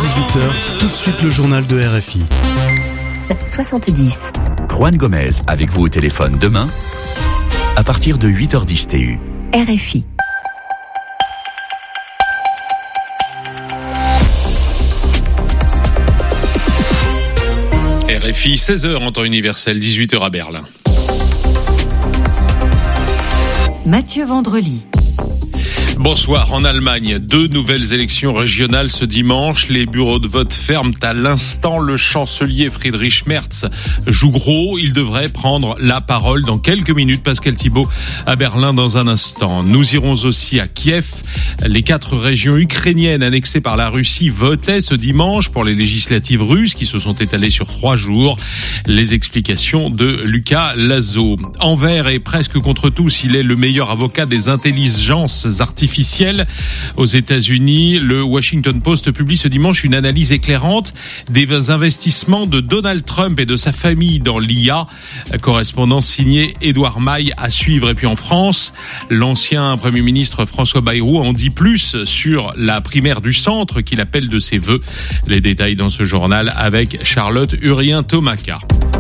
18h, tout de suite le journal de RFI. 70. Juan Gomez avec vous au téléphone demain à partir de 8h10 TU. RFI. RFI, 16h en temps universel, 18h à Berlin. Mathieu Vendrely. Bonsoir. En Allemagne, 2 nouvelles élections régionales ce dimanche. Les bureaux de vote ferment à l'instant. Le chancelier Friedrich Merz joue gros. Il devrait prendre la parole dans quelques minutes. Pascal Thibault à Berlin dans un instant. Nous irons aussi à Kiev. Les 4 régions ukrainiennes annexées par la Russie votaient ce dimanche pour les législatives russes qui se sont étalées sur 3 jours. Les explications de Lucas Lazo. Envers et presque contre tous, il est le meilleur avocat des intelligences artificielles aux États-Unis. Le Washington Post publie ce dimanche une analyse éclairante des investissements de Donald Trump et de sa famille dans l'IA. Correspondance signée Édouard Maille à suivre. Et puis en France, l'ancien Premier ministre François Bayrou en dit plus sur la primaire du centre qu'il appelle de ses vœux. Les détails dans ce journal avec Charlotte Urien-Tomaka.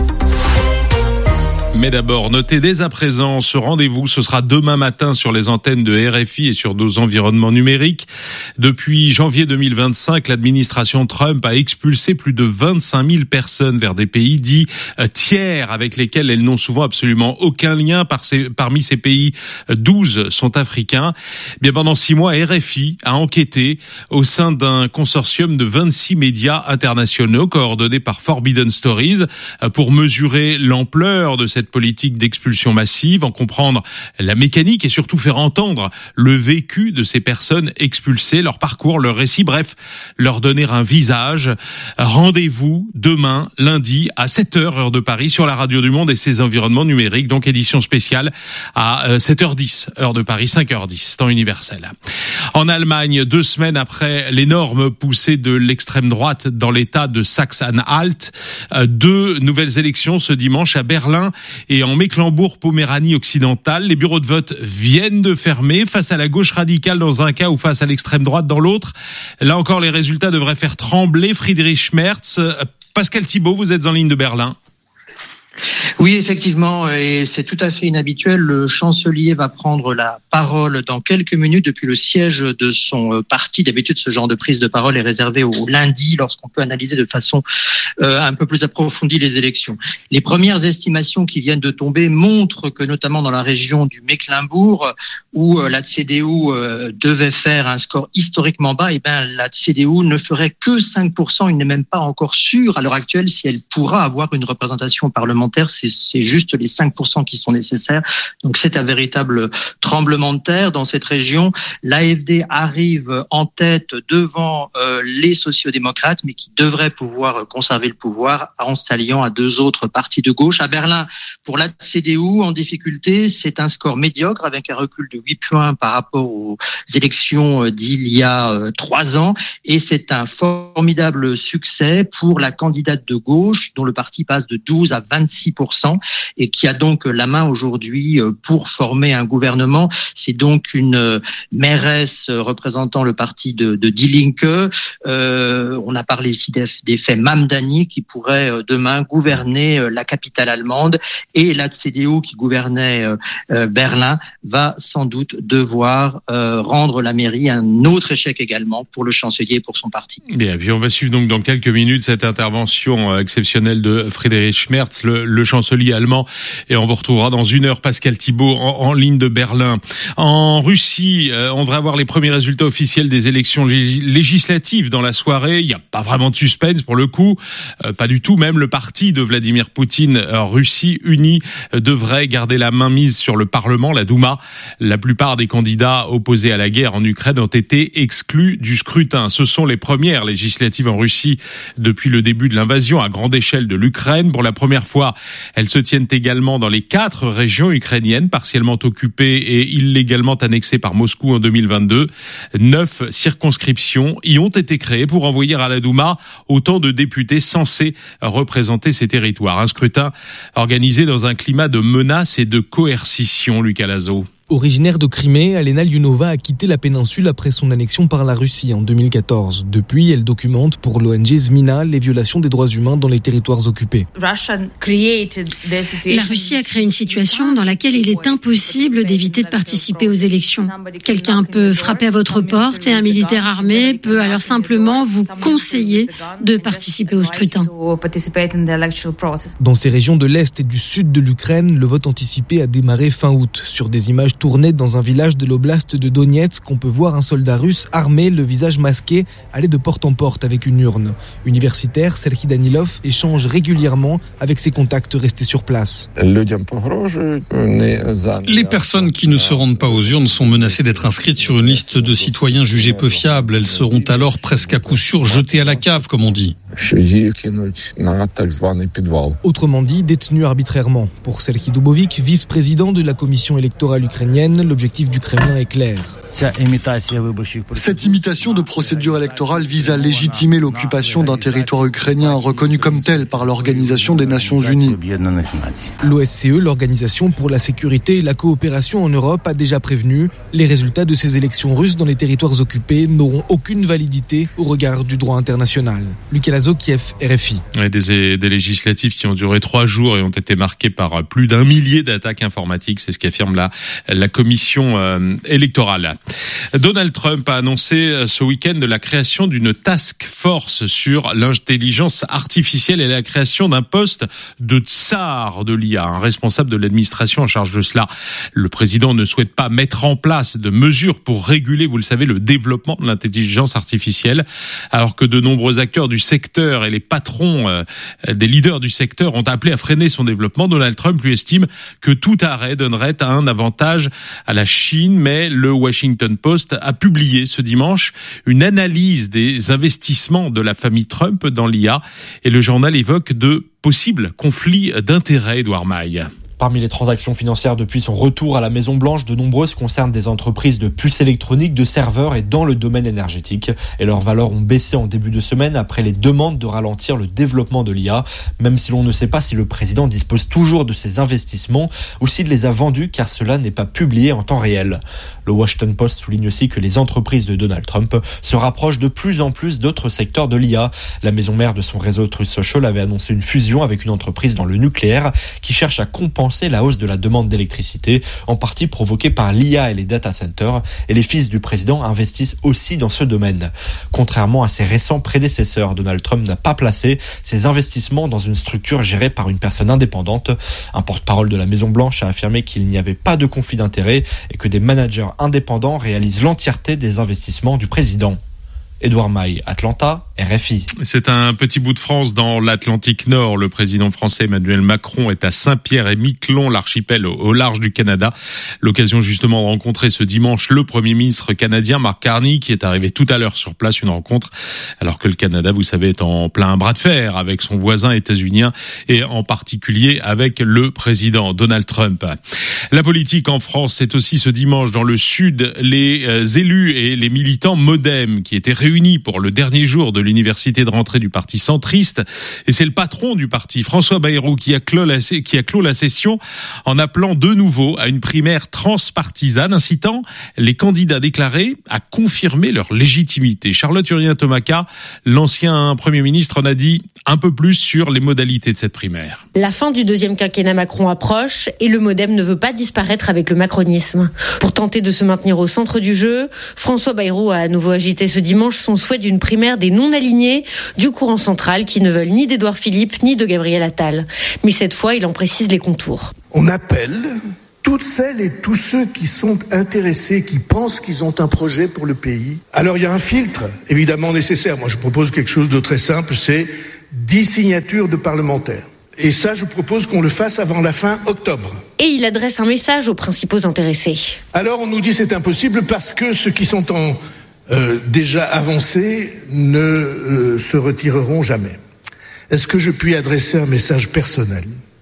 Mais d'abord, notez dès à présent ce rendez-vous. Ce sera demain matin sur les antennes de RFI et sur nos environnements numériques. Depuis janvier 2025, l'administration Trump a expulsé plus de 25 000 personnes vers des pays dits tiers avec lesquels elles n'ont souvent absolument aucun lien. Parmi ces pays, 12 sont africains. Bien, pendant 6 mois, RFI a enquêté au sein d'un consortium de 26 médias internationaux coordonnés par Forbidden Stories pour mesurer l'ampleur de cette politique d'expulsion massive, en comprendre la mécanique et surtout faire entendre le vécu de ces personnes expulsées, leur parcours, leur récit, bref, leur donner un visage. Rendez-vous demain, lundi, à 7h, heure de Paris, sur la Radio du Monde et ses environnements numériques, donc édition spéciale à 7h10, heure de Paris, 5h10, temps universel. En Allemagne, 2 semaines après l'énorme poussée de l'extrême droite dans l'état de Saxe-Anhalt, 2 nouvelles élections ce dimanche à Berlin et en Mecklembourg-Poméranie occidentale. Les bureaux de vote viennent de fermer face à la gauche radicale dans un cas ou face à l'extrême droite dans l'autre. Là encore, les résultats devraient faire trembler Friedrich Merz. Pascal Thibault, vous êtes en ligne de Berlin. Oui, effectivement, et c'est tout à fait inhabituel. Le chancelier va prendre la parole dans quelques minutes depuis le siège de son parti. D'habitude, ce genre de prise de parole est réservé au lundi lorsqu'on peut analyser de façon un peu plus approfondie les élections. Les premières estimations qui viennent de tomber montrent que, notamment dans la région du Mecklembourg, où la CDU devait faire un score historiquement bas, la CDU ne ferait que 5%. Il n'est même pas encore sûr à l'heure actuelle si elle pourra avoir une représentation parlementaire. C'est juste les 5% qui sont nécessaires. Donc c'est un véritable tremblement de terre dans cette région. L'AfD arrive en tête devant les sociodémocrates, mais qui devraient pouvoir conserver le pouvoir en s'alliant à 2 autres partis de gauche. À Berlin, pour la CDU, en difficulté, c'est un score médiocre avec un recul de 8 points par rapport aux élections d'il y a 3 ans. Et c'est un formidable succès pour la candidate de gauche, dont le parti passe de 12 à 26%, et qui a donc la main aujourd'hui pour former un gouvernement. C'est donc une mairesse représentant le parti de Die Linke. On a parlé ici des faits Mamdani qui pourrait demain gouverner la capitale allemande, et la CDU qui gouvernait Berlin va sans doute devoir rendre la mairie. Un autre échec également pour le chancelier et pour son parti. Bien, puis on va suivre donc dans quelques minutes cette intervention exceptionnelle de Friedrich Merz, le chancelier allemand, et on vous retrouvera dans 1 heure Pascal Thibault en ligne de Berlin. En Russie, on devrait avoir les premiers résultats officiels des élections législatives dans la soirée. Il n'y a pas vraiment de suspense pour le coup, pas du tout. Même le parti de Vladimir Poutine, Russie Unie, devrait garder la main mise sur le Parlement, la Douma. La plupart des candidats opposés à la guerre en Ukraine ont été exclus du scrutin. Ce sont les premières législatives en Russie depuis le début de l'invasion à grande échelle de l'Ukraine. Pour la première fois, elles se tiennent également dans les 4 régions ukrainiennes partiellement occupées et illégalement annexées par Moscou en 2022. 9 circonscriptions y ont été créées pour envoyer à la Douma autant de députés censés représenter ces territoires. Un scrutin organisé dans un climat de menace et de coercition, Lucas Lazo. Originaire de Crimée, Alena Lyunova a quitté la péninsule après son annexion par la Russie en 2014. Depuis, elle documente pour l'ONG Zmina les violations des droits humains dans les territoires occupés. La Russie a créé une situation dans laquelle il est impossible d'éviter de participer aux élections. Quelqu'un peut frapper à votre porte et un militaire armé peut alors simplement vous conseiller de participer au scrutin. Dans ces régions de l'Est et du Sud de l'Ukraine, le vote anticipé a démarré fin août. Sur des images tournées dans un village de l'oblast de Donetsk, on peut voir un soldat russe armé, le visage masqué, aller de porte en porte avec une urne. Universitaire, Serhiy Danilov échange régulièrement avec ses contacts restés sur place. Les personnes qui ne se rendent pas aux urnes sont menacées d'être inscrites sur une liste de citoyens jugés peu fiables. Elles seront alors presque à coup sûr jetées à la cave, comme on dit. Autrement dit, détenu arbitrairement. Pour Serhiy Dubovik, vice-président de la commission électorale ukrainienne, l'objectif du Kremlin est clair. Cette imitation de procédure électorale vise à légitimer l'occupation d'un territoire ukrainien reconnu comme tel par l'Organisation des Nations Unies. L'OSCE, l'Organisation pour la sécurité et la coopération en Europe, a déjà prévenu. Les résultats de ces élections russes dans les territoires occupés n'auront aucune validité au regard du droit international. Lucas Lazo, Kiev, RFI. Des législatives qui ont duré 3 jours et ont été marquées par plus d'1 millier d'attaques informatiques, c'est ce qu'affirme la commission électorale. Donald Trump a annoncé ce week-end la création d'une task force sur l'intelligence artificielle et la création d'un poste de tsar de l'IA, un responsable de l'administration en charge de cela. Le président ne souhaite pas mettre en place de mesures pour réguler, vous le savez, le développement de l'intelligence artificielle, alors que de nombreux acteurs du secteur et les patrons des leaders du secteur ont appelé à freiner son développement. Donald Trump lui estime que tout arrêt donnerait un avantage à la Chine, mais le Washington Post a publié ce dimanche une analyse des investissements de la famille Trump dans l'IA et le journal évoque de possibles conflits d'intérêts, Edouard Maille. Parmi les transactions financières depuis son retour à la Maison-Blanche, de nombreuses concernent des entreprises de puces électroniques, de serveurs et dans le domaine énergétique. Et leurs valeurs ont baissé en début de semaine après les demandes de ralentir le développement de l'IA, même si l'on ne sait pas si le président dispose toujours de ces investissements ou s'il les a vendus car cela n'est pas publié en temps réel. Le Washington Post souligne aussi que les entreprises de Donald Trump se rapprochent de plus en plus d'autres secteurs de l'IA. La maison mère de son réseau Truth Social avait annoncé une fusion avec une entreprise dans le nucléaire qui cherche à compenser la hausse de la demande d'électricité, en partie provoquée par l'IA et les data centers, et les fils du président investissent aussi dans ce domaine. Contrairement à ses récents prédécesseurs, Donald Trump n'a pas placé ses investissements dans une structure gérée par une personne indépendante. Un porte-parole de la Maison-Blanche a affirmé qu'il n'y avait pas de conflit d'intérêts et que des managers indépendants réalisent l'entièreté des investissements du président. Edouard Maille, Atlanta, RFI. C'est un petit bout de France dans l'Atlantique Nord. Le président français Emmanuel Macron est à Saint-Pierre-et-Miquelon, l'archipel au large du Canada. L'occasion justement de rencontrer ce dimanche le Premier ministre canadien Mark Carney qui est arrivé tout à l'heure sur place, une rencontre alors que le Canada, vous savez, est en plein bras de fer avec son voisin états-unien et en particulier avec le président Donald Trump. La politique en France, c'est aussi ce dimanche dans le Sud les élus et les militants MoDem qui étaient réunis pour le dernier jour de l'université de rentrée du parti centriste. Et c'est le patron du parti, François Bayrou, qui a clos la session en appelant de nouveau à une primaire transpartisane, incitant les candidats déclarés à confirmer leur légitimité. Charlotte Urien-Tomaca, l'ancien Premier ministre, en a dit un peu plus sur les modalités de cette primaire. La fin du deuxième quinquennat Macron approche et le MoDem ne veut pas disparaître avec le macronisme. Pour tenter de se maintenir au centre du jeu, François Bayrou a à nouveau agité ce dimanche son souhait d'une primaire des non-alignés du courant central qui ne veulent ni d'Édouard Philippe ni de Gabriel Attal. Mais cette fois, il en précise les contours. On appelle toutes celles et tous ceux qui sont intéressés, qui pensent qu'ils ont un projet pour le pays. Alors il y a un filtre évidemment nécessaire. Moi je propose quelque chose de très simple, c'est 10 signatures de parlementaires. Et ça, je propose qu'on le fasse avant la fin octobre. Et il adresse un message aux principaux intéressés. Alors on nous dit c'est impossible parce que ceux qui sont déjà avancés ne se retireront jamais. Est-ce que je puis adresser un message personnel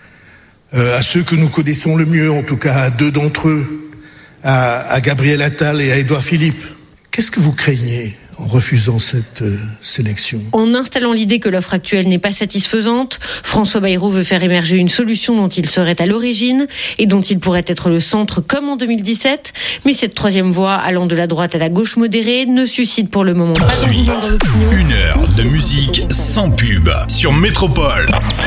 à ceux que nous connaissons le mieux, en tout cas à 2 d'entre eux, à Gabriel Attal et à Édouard Philippe? Qu'est-ce que vous craignez en refusant cette sélection. En installant l'idée que l'offre actuelle n'est pas satisfaisante, François Bayrou veut faire émerger une solution dont il serait à l'origine et dont il pourrait être le centre comme en 2017. Mais cette troisième voie, allant de la droite à la gauche modérée, ne suscite pour le moment pas d'engouement dans l'opinion. 1 heure de musique sans pub sur Métropole.